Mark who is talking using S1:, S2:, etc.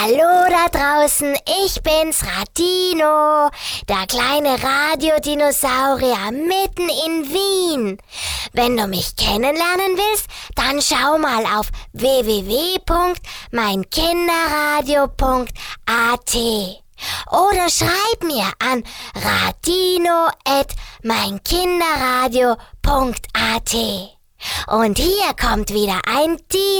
S1: Hallo da draußen, ich bin's, Radino, der kleine Radiodinosaurier mitten in Wien. Wenn du mich kennenlernen willst, dann schau mal auf www.meinkinderradio.at oder schreib mir an radino@meinkinderradio.at. Und hier kommt wieder ein Dino.